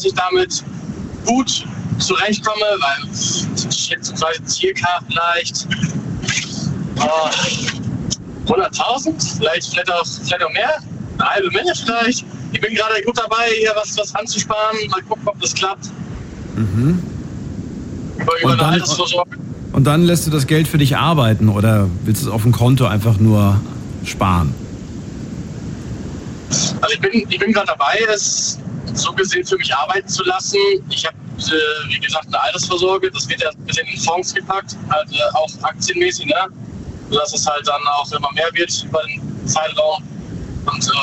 ich damit gut zurechtkomme, weil ich schätze circa vielleicht 100.000, vielleicht auch mehr, eine halbe Mille vielleicht. Ich bin gerade gut dabei, hier was anzusparen, mal gucken, ob das klappt. Mhm. Über eine Altersvorsorge. Und dann lässt du das Geld für dich arbeiten oder willst du es auf dem Konto einfach nur sparen? Also ich bin gerade dabei, es so gesehen für mich arbeiten zu lassen. Ich habe, wie gesagt, eine Altersvorsorge. Das wird ja ein bisschen in Fonds gepackt, halt auch aktienmäßig, ne? Sodass es halt dann auch immer mehr wird über den Zeitraum. Und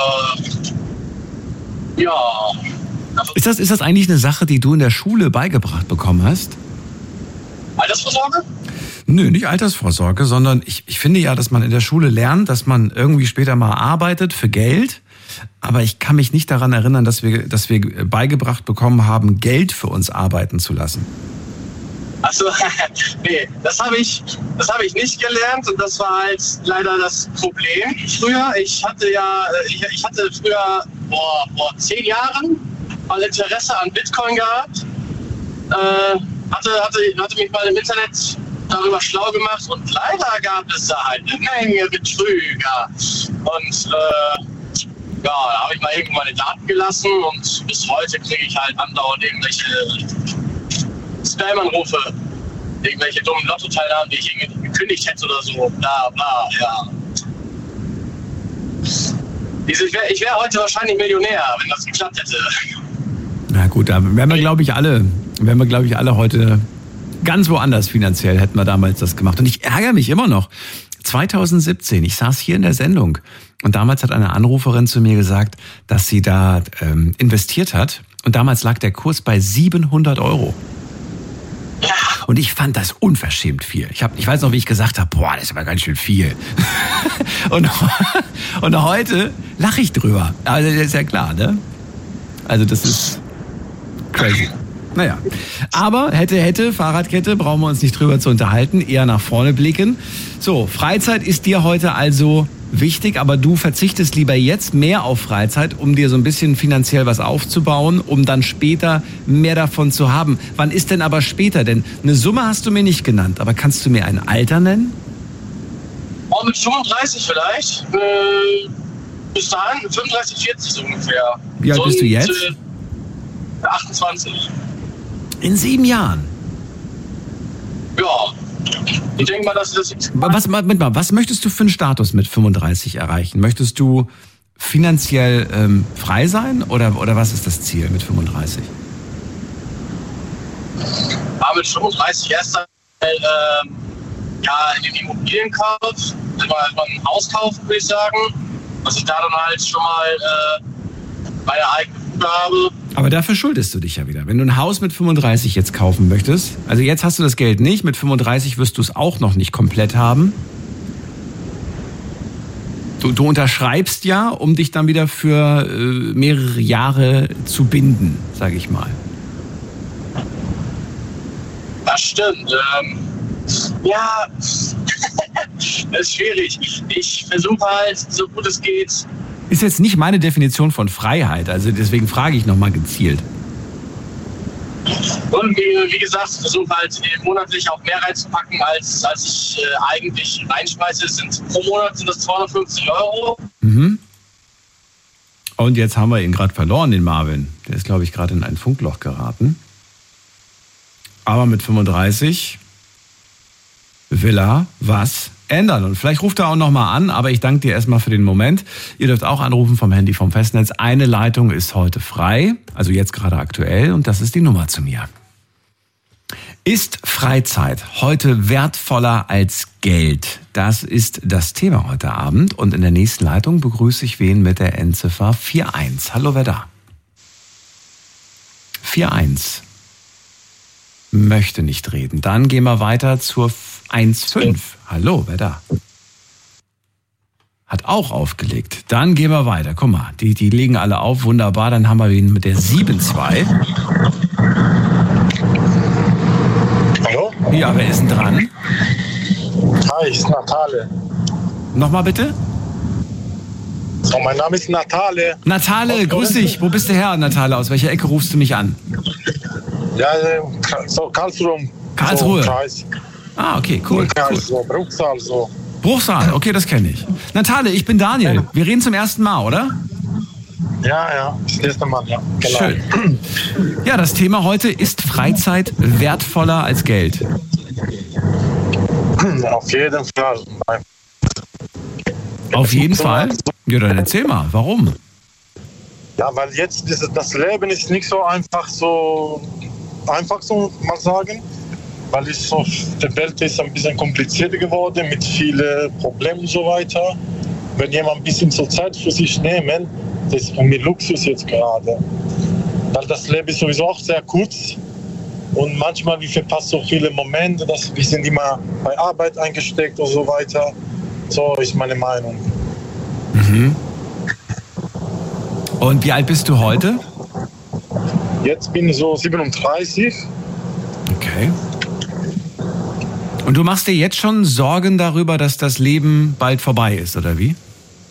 ja. Also, ist das eigentlich eine Sache, die du in der Schule beigebracht bekommen hast? Altersvorsorge? Nö, nicht Altersvorsorge, sondern ich finde ja, dass man in der Schule lernt, dass man irgendwie später mal arbeitet für Geld. Aber ich kann mich nicht daran erinnern, dass wir beigebracht bekommen haben, Geld für uns arbeiten zu lassen. Achso, nee, das habe ich nicht gelernt und das war halt leider das Problem früher. Ich hatte früher vor 10 Jahren mal Interesse an Bitcoin gehabt. Hatte mich mal im Internet darüber schlau gemacht und leider gab es da halt eine Menge Betrüger. Und ja, da habe ich mal irgendwo meine Daten gelassen und bis heute kriege ich halt andauernd irgendwelche Spam-Anrufe, irgendwelche dummen Lottoteilnahmen, die ich irgendwie gekündigt hätte oder so, bla bla, ja. Ich wäre heute wahrscheinlich Millionär, wenn das geklappt hätte. Na gut, da wären wir, glaube ich, alle heute ganz woanders finanziell, hätten wir damals das gemacht. Und ich ärgere mich immer noch. 2017, ich saß hier in der Sendung und damals hat eine Anruferin zu mir gesagt, dass sie da investiert hat und damals lag der Kurs bei 700 €. Und ich fand das unverschämt viel. Ich weiß noch, wie ich gesagt habe, boah, das ist aber ganz schön viel. und heute lache ich drüber. Also das ist ja klar, ne? Also das ist crazy. Naja, aber hätte, Fahrradkette, brauchen wir uns nicht drüber zu unterhalten, eher nach vorne blicken. So, Freizeit ist dir heute also wichtig, aber du verzichtest lieber jetzt mehr auf Freizeit, um dir so ein bisschen finanziell was aufzubauen, um dann später mehr davon zu haben. Wann ist denn aber später? Denn eine Summe hast du mir nicht genannt, aber kannst du mir ein Alter nennen? Oh, mit 35 vielleicht. Bis dahin, 35, 40 so ungefähr. Wie alt bist du jetzt? 28. In 7 Jahren? Ja. Ich denke mal, dass das... Was möchtest du für einen Status mit 35 erreichen? Möchtest du finanziell frei sein oder was ist das Ziel mit 35? Aber mit 35 erst in den Immobilienkauf, mal ein Haus kaufen, würde ich sagen. Dass ich da dann halt schon mal meine eigene Bude habe. Aber dafür schuldest du dich ja wieder. Wenn du ein Haus mit 35 jetzt kaufen möchtest, also jetzt hast du das Geld nicht, mit 35 wirst du es auch noch nicht komplett haben. Du unterschreibst ja, um dich dann wieder für mehrere Jahre zu binden, sage ich mal. Das stimmt. Ja, das ist schwierig. Ich versuche halt, so gut es geht. Ist jetzt nicht meine Definition von Freiheit, also deswegen frage ich nochmal gezielt. Und wie gesagt, ich versuche halt monatlich auch mehr reinzupacken, als ich eigentlich reinschmeiße. Pro Monat sind das 250 €. Mhm. Und jetzt haben wir ihn gerade verloren, den Marvin. Der ist, glaube ich, gerade in ein Funkloch geraten. Aber mit 35 will er was ändern. Und vielleicht ruft er auch nochmal an, aber ich danke dir erstmal für den Moment. Ihr dürft auch anrufen vom Handy vom Festnetz. Eine Leitung ist heute frei, also jetzt gerade aktuell, und das ist die Nummer zu mir. Ist Freizeit heute wertvoller als Geld? Das ist das Thema heute Abend. Und in der nächsten Leitung begrüße ich wen mit der Endziffer 41. Hallo, wer da? 41. Möchte nicht reden. Dann gehen wir weiter zur 1,5. Hallo, wer da? Hat auch aufgelegt. Dann gehen wir weiter. Guck mal, die legen alle auf. Wunderbar, dann haben wir ihn mit der 7,2. Hallo? Ja, wer ist denn dran? Hi, ich bin Natale. Nochmal bitte? So, mein Name ist Natale. Natale, grüß dich. Wo bist du her, Natale? Aus welcher Ecke rufst du mich an? Ja, so Karlsruhe. Karlsruhe. So, Kreis. Ah, okay, cool. So, Bruchsal, so. Bruchsal, okay, das kenne ich. Natale, ich bin Daniel. Wir reden zum ersten Mal, oder? Ja, das erste Mal, ja. Genau. Schön. Ja, das Thema heute ist Freizeit wertvoller als Geld. Auf jeden Fall. Auf jeden Fall? Ja, dann erzähl mal, warum? Ja, weil jetzt das Leben ist nicht so einfach so mal sagen. Weil die Welt ist ein bisschen komplizierter geworden mit vielen Problemen und so weiter. Wenn jemand ein bisschen so Zeit für sich nehmen, das ist für mich Luxus jetzt gerade. Weil das Leben ist sowieso auch sehr kurz. Und manchmal, wir verpassen so viele Momente, dass wir sind immer bei Arbeit eingesteckt und so weiter. So ist meine Meinung. Mhm. Und wie alt bist du heute? Jetzt bin ich so 37. Okay. Und du machst dir jetzt schon Sorgen darüber, dass das Leben bald vorbei ist, oder wie?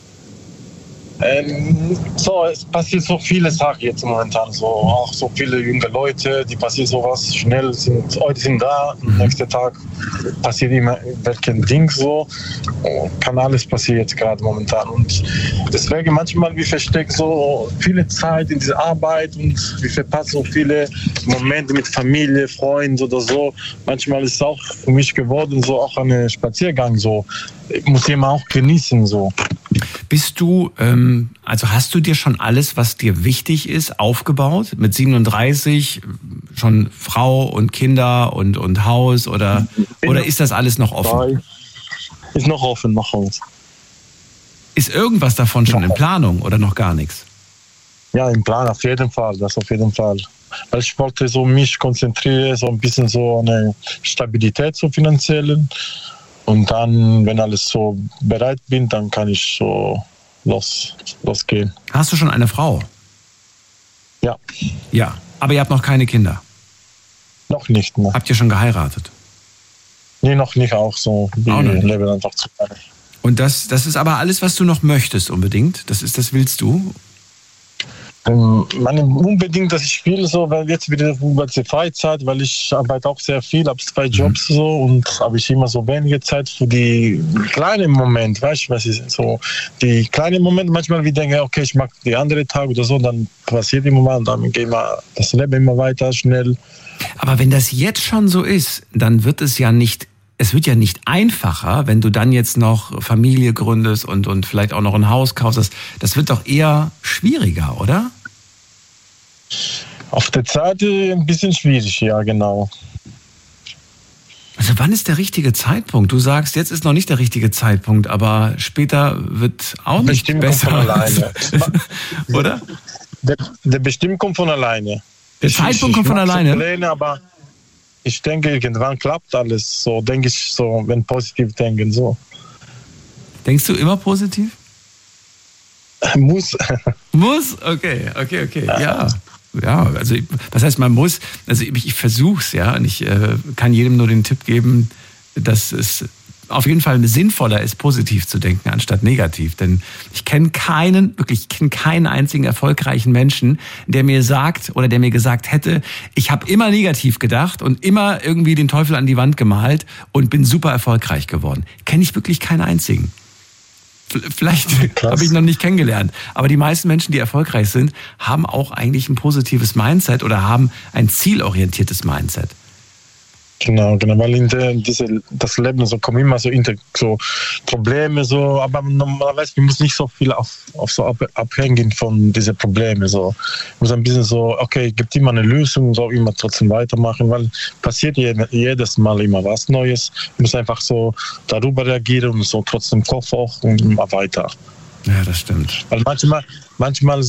Es passiert so viele Sachen jetzt momentan. So, auch so viele junge Leute, die passiert sowas schnell. Heute sind da, nächsten Tag passiert immer welchen Ding so. Kann alles passieren jetzt gerade momentan. Und deswegen manchmal wir verstecken so viele Zeit in dieser Arbeit und wir verpassen so viele Momente mit Familie, Freunden oder so. Manchmal ist es auch für mich geworden so auch ein Spaziergang so. Ich muss immer auch genießen so. Bist du, also hast du dir schon alles, was dir wichtig ist, aufgebaut? Mit 37 schon Frau und Kinder und Haus oder ist das alles noch offen? Ist noch offen, noch Haus. Ist irgendwas davon schon in Planung oder noch gar nichts? Ja, im Plan auf jeden Fall, das auf jeden Fall. Weil ich wollte so mich konzentrieren, so ein bisschen so eine Stabilität so finanziellen. Und dann, wenn alles so bereit bin, dann kann ich so losgehen. Hast du schon eine Frau? Ja. Ja, aber ihr habt noch keine Kinder? Noch nicht, ne? Habt ihr schon geheiratet? Nee, noch nicht, auch so. Wir leben einfach zusammen. Und das ist aber alles, was du noch möchtest unbedingt? Das willst du? Unbedingt, dass ich will, so, weil jetzt wieder die Freizeit, weil ich arbeite auch sehr viel, habe 2 Jobs so und habe ich immer so wenige Zeit für die kleinen Momente, weißt du, was ist so, die kleinen Momente, manchmal wie denke, okay, ich mag die andere Tag oder so, dann passiert immer mal und dann geht mal das Leben immer weiter, schnell. Aber wenn das jetzt schon so ist, dann wird es ja nicht einfacher, wenn du dann jetzt noch Familie gründest und vielleicht auch noch ein Haus kaufst. Das wird doch eher schwieriger, oder? Auf der Zeit ein bisschen schwierig, ja, genau. Also wann ist der richtige Zeitpunkt? Du sagst, jetzt ist noch nicht der richtige Zeitpunkt, aber später wird auch nicht bestimmt besser. Kommt von alleine. Oder? Der bestimmt kommt von alleine. Der Zeitpunkt kommt von alleine? Pläne, aber ich denke, irgendwann klappt alles. So denke ich so, wenn positiv denken, so. Denkst du immer positiv? Muss. Muss? Okay. Ja, also was heißt man muss? Also ich versuch's, ja, und ich kann jedem nur den Tipp geben, dass es auf jeden Fall sinnvoller ist, positiv zu denken, anstatt negativ. Denn ich kenne keinen einzigen erfolgreichen Menschen, der mir sagt oder der mir gesagt hätte, ich habe immer negativ gedacht und immer irgendwie den Teufel an die Wand gemalt und bin super erfolgreich geworden. Kenne ich wirklich keinen einzigen. Vielleicht habe ich noch nicht kennengelernt. Aber die meisten Menschen, die erfolgreich sind, haben auch eigentlich ein positives Mindset oder haben ein zielorientiertes Mindset. Genau, weil das Leben so kommen immer so Probleme so, aber normalerweise wir müssen nicht so viel abhängen von diesen Problemen so. Muss ein bisschen so, okay, gibt immer eine Lösung, so immer trotzdem weitermachen, weil passiert jedes Mal immer was Neues. Muss einfach so darüber reagieren und so trotzdem Kopf auch und immer weiter. Ja, das stimmt. Weil manchmal so,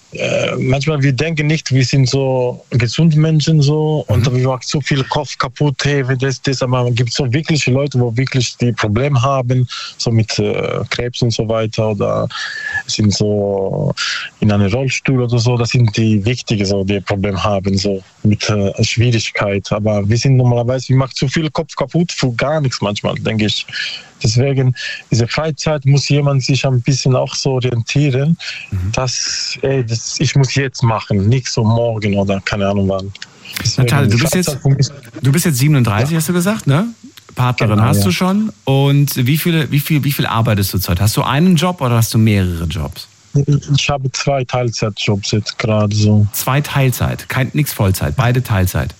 manchmal wir denken nicht, wir sind so gesunde Menschen so und wir machen so viel Kopf kaputt, hey, das, aber es gibt so wirklich Leute, wo wirklich die Probleme haben, so mit Krebs und so weiter oder sind so in einem Rollstuhl oder so, das sind die Wichtigen, so, die Probleme haben, so mit Schwierigkeit. Aber wir sind normalerweise, wir machen zu viel Kopf kaputt für gar nichts manchmal, denke ich. Deswegen, diese Freizeit muss jemand sich ein bisschen auch so orientieren, dass, ich muss jetzt machen, nicht so morgen oder keine Ahnung wann. Natalia, du bist jetzt 37, hast du gesagt, ne? Partnerin genau, hast du schon. Und wie viel arbeitest du zurzeit? Hast du einen Job oder hast du mehrere Jobs? Ich habe 2 Teilzeitjobs jetzt gerade so. 2 Teilzeit, nichts Vollzeit, beide Teilzeit.